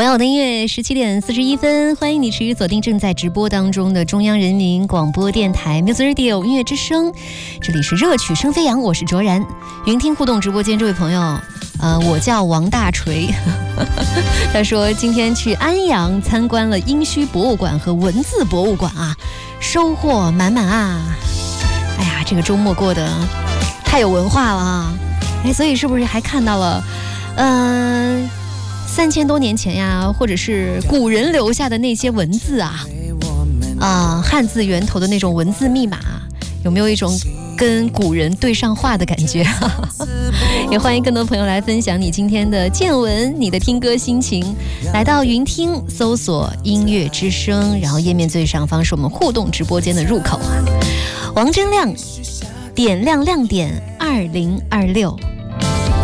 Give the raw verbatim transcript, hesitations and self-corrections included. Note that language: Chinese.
同样的音乐，十七点四十一分，欢迎你持续锁定正在直播当中的中央人民广播电台 Music Radio 音乐之声，这里是热曲声飞扬，我是卓然。云听互动直播间这位朋友，呃，我叫王大锤，他说今天去安阳参观了殷墟博物馆和文字博物馆啊，收获满满啊！哎呀，这个周末过得太有文化了啊！哎，所以是不是还看到了，嗯、呃？三千多年前呀，或者是古人留下的那些文字啊，啊，汉字源头的那种文字密码，有没有一种跟古人对上话的感觉？也欢迎更多朋友来分享你今天的见闻，你的听歌心情。来到云听，搜索音乐之声，然后页面最上方是我们互动直播间的入口啊。王铮亮，点亮亮点二零二六。